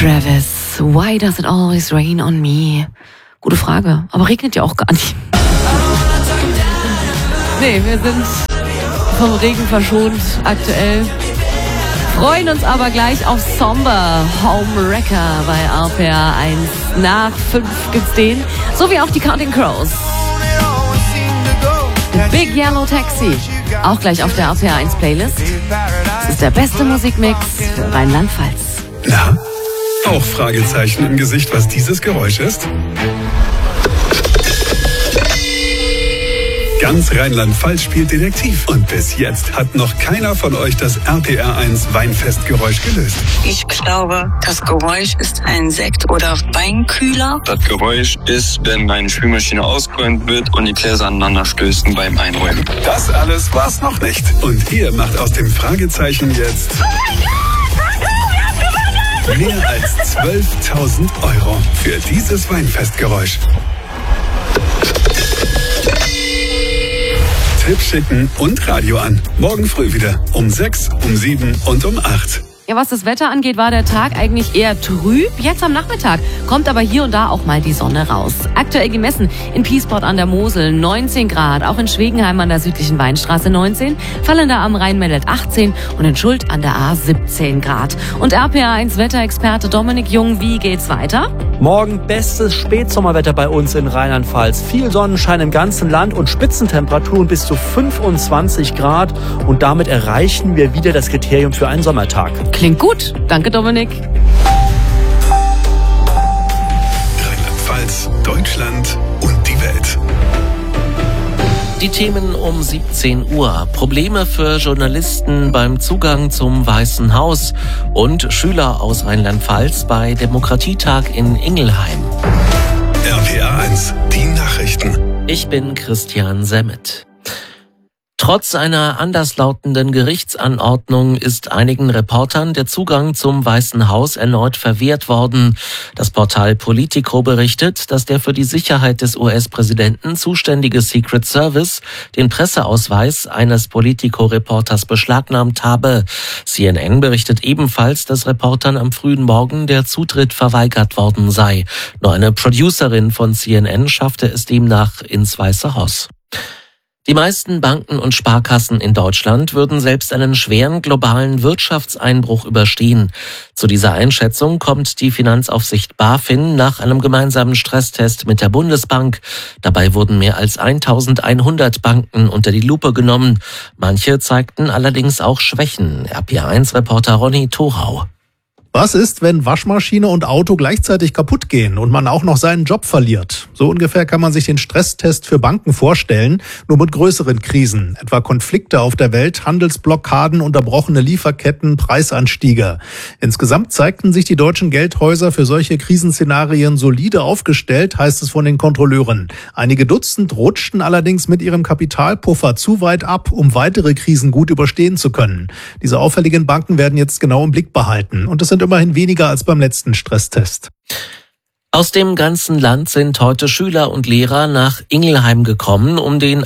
Travis, why does it always rain on me? Gute Frage, aber regnet ja auch gar nicht. Nee, wir sind vom Regen verschont aktuell. Freuen uns aber gleich auf Somber Homewrecker bei RPR 1. Nach 5 gibt's den, so wie auch die Counting Crows. Big Yellow Taxi, auch gleich auf der RPR 1 Playlist. Das ist der beste Musikmix für Rheinland-Pfalz. Na, auch Fragezeichen im Gesicht, was dieses Geräusch ist? Ganz Rheinland-Pfalz spielt Detektiv. Und bis jetzt hat noch keiner von euch das RPR 1 Weinfestgeräusch gelöst. Ich glaube, das Geräusch ist ein Sekt- oder Weinkühler. Das Geräusch ist, wenn meine Spülmaschine ausgeräumt wird und die Gläser aneinander stößen beim Einräumen. Das alles war's noch nicht. Und ihr macht aus dem Fragezeichen jetzt mehr als 12.000 € für dieses Weinfestgeräusch. Tipp schicken und Radio an. Morgen früh wieder. Um 6, um 7 und um 8. Ja, was das Wetter angeht, war der Tag eigentlich eher trüb. Jetzt am Nachmittag kommt aber hier und da auch mal die Sonne raus. Aktuell gemessen in Piesport an der Mosel 19 Grad, auch in Schwegenheim an der südlichen Weinstraße 19, Vallender am Rhein-Mellet 18 und in Schuld an der A 17 Grad. Und RPR1 Wetterexperte Dominik Jung, wie geht's weiter? Morgen bestes Spätsommerwetter bei uns in Rheinland-Pfalz. Viel Sonnenschein im ganzen Land und Spitzentemperaturen bis zu 25 Grad. Und damit erreichen wir wieder das Kriterium für einen Sommertag. Klingt gut. Danke, Dominik. Rheinland-Pfalz, Deutschland und die Welt. Die Themen um 17 Uhr. Probleme für Journalisten beim Zugang zum Weißen Haus und Schüler aus Rheinland-Pfalz bei Demokratietag in Ingelheim. RPR 1, die Nachrichten. Ich bin Christian Semmet. Trotz einer anderslautenden Gerichtsanordnung ist einigen Reportern der Zugang zum Weißen Haus erneut verwehrt worden. Das Portal Politico berichtet, dass der für die Sicherheit des US-Präsidenten zuständige Secret Service den Presseausweis eines Politico-Reporters beschlagnahmt habe. CNN berichtet ebenfalls, dass Reportern am frühen Morgen der Zutritt verweigert worden sei. Nur eine Producerin von CNN schaffte es demnach ins Weiße Haus. Die meisten Banken und Sparkassen in Deutschland würden selbst einen schweren globalen Wirtschaftseinbruch überstehen. Zu dieser Einschätzung kommt die Finanzaufsicht BaFin nach einem gemeinsamen Stresstest mit der Bundesbank. Dabei wurden mehr als 1100 Banken unter die Lupe genommen. Manche zeigten allerdings auch Schwächen. RPR1-Reporter Ronny Thorau. Was ist, wenn Waschmaschine und Auto gleichzeitig kaputt gehen und man auch noch seinen Job verliert? So ungefähr kann man sich den Stresstest für Banken vorstellen, nur mit größeren Krisen, etwa Konflikte auf der Welt, Handelsblockaden, unterbrochene Lieferketten, Preisanstiege. Insgesamt zeigten sich die deutschen Geldhäuser für solche Krisenszenarien solide aufgestellt, heißt es von den Kontrolleuren. Einige Dutzend rutschten allerdings mit ihrem Kapitalpuffer zu weit ab, um weitere Krisen gut überstehen zu können. Diese auffälligen Banken werden jetzt genau im Blick behalten und es sind immerhin weniger als beim letzten Stresstest. Aus dem ganzen Land sind heute Schüler und Lehrer nach Ingelheim gekommen, um den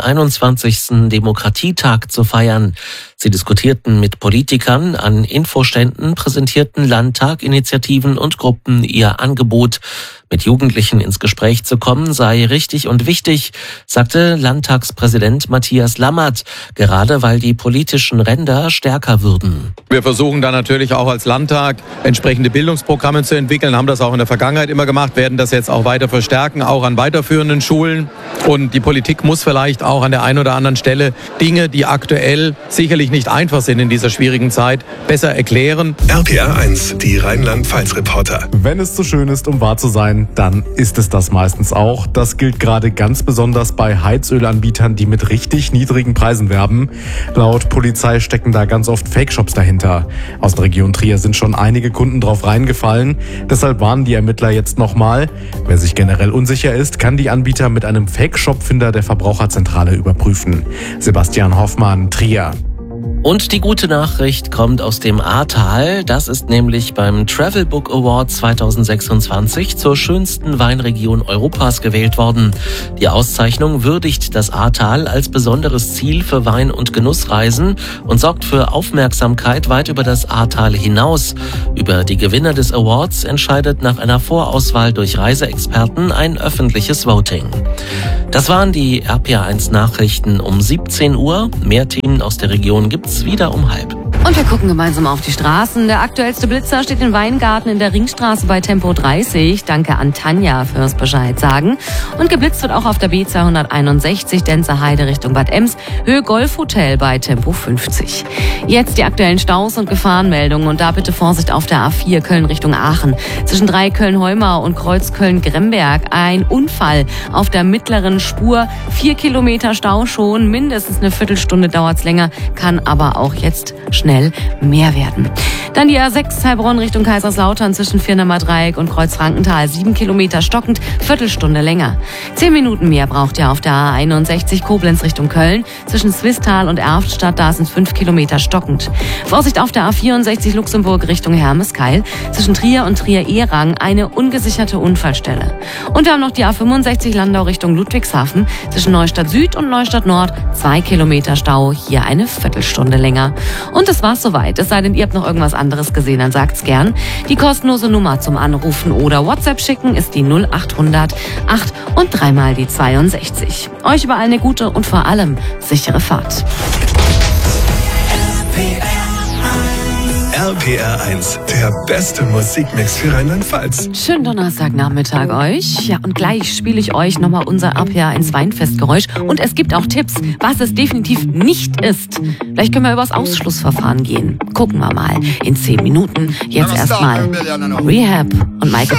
21. Demokratietag zu feiern. Sie diskutierten mit Politikern, an Infoständen präsentierten Landtag, Initiativen und Gruppen ihr Angebot. Mit Jugendlichen ins Gespräch zu kommen sei richtig und wichtig, sagte Landtagspräsident Matthias Lammert, gerade weil die politischen Ränder stärker würden. Wir versuchen da natürlich auch als Landtag entsprechende Bildungsprogramme zu entwickeln, haben das auch in der Vergangenheit immer gemacht, werden das jetzt auch weiter verstärken, auch an weiterführenden Schulen. Und die Politik muss vielleicht auch an der einen oder anderen Stelle Dinge, die aktuell sicherlich nicht einfach sind in dieser schwierigen Zeit, besser erklären. RPR 1, die Rheinland-Pfalz-Reporter. Wenn es zu schön ist, um wahr zu sein, dann ist es das meistens auch. Das gilt gerade ganz besonders bei Heizölanbietern, die mit richtig niedrigen Preisen werben. Laut Polizei stecken da ganz oft Fake-Shops dahinter. Aus der Region Trier sind schon einige Kunden drauf reingefallen. Deshalb warnen die Ermittler jetzt nochmal. Wer sich generell unsicher ist, kann die Anbieter mit einem Fake-Shop-Finder der Verbraucherzentrale überprüfen. Sebastian Hoffmann, Trier. Und die gute Nachricht kommt aus dem Ahrtal. Das ist nämlich beim Travel Book Award 2026 zur schönsten Weinregion Europas gewählt worden. Die Auszeichnung würdigt das Ahrtal als besonderes Ziel für Wein- und Genussreisen und sorgt für Aufmerksamkeit weit über das Ahrtal hinaus. Über die Gewinner des Awards entscheidet nach einer Vorauswahl durch Reiseexperten ein öffentliches Voting. Das waren die RPA1 Nachrichten um 17 Uhr. Mehr Themen aus der Region gibt's wieder um 12:30. Und wir gucken gemeinsam auf die Straßen. Der aktuellste Blitzer steht in Weingarten in der Ringstraße bei Tempo 30. Danke an Tanja fürs Bescheid sagen. Und geblitzt wird auch auf der B261 Denzer Heide Richtung Bad Ems, Höhe Golfhotel bei Tempo 50. Jetzt die aktuellen Staus und Gefahrenmeldungen. Und da bitte Vorsicht auf der A4 Köln Richtung Aachen. Zwischen 3 Köln-Heumau und Kreuz Köln-Gremberg ein Unfall auf der mittleren Spur. 4 Kilometer Stau schon, mindestens eine Viertelstunde dauert's länger, kann aber auch jetzt schnell mehr werden. Dann die A6 Heilbronn Richtung Kaiserslautern zwischen Firnamer Dreieck und Kreuz-Frankenthal. 7 Kilometer stockend, Viertelstunde länger. 10 Minuten mehr braucht ihr auf der A61 Koblenz Richtung Köln. Zwischen Swisttal und Erftstadt, da sind 5 Kilometer stockend. Vorsicht auf der A64 Luxemburg Richtung Hermeskeil. Zwischen Trier und Trier-Ehrang eine ungesicherte Unfallstelle. Und wir haben noch die A65 Landau Richtung Ludwigshafen. Zwischen Neustadt Süd und Neustadt Nord 2 Kilometer Stau, hier eine Viertelstunde länger. Und das war's soweit. Es sei denn, ihr habt noch irgendwas anderes gesehen, dann sagt's gern. Die kostenlose Nummer zum Anrufen oder WhatsApp schicken ist die 0800 8 und 3 mal die 62. Euch überall eine gute und vor allem sichere Fahrt. RPR1, der beste Musikmix für Rheinland-Pfalz. Schönen Donnerstagnachmittag euch. Ja, und gleich spiele ich euch nochmal unser RPR1 Weinfestgeräusch. Und es gibt auch Tipps, was es definitiv nicht ist. Vielleicht können wir über das Ausschlussverfahren gehen. Gucken wir mal in 10 Minuten. Jetzt erstmal Rehab und Michael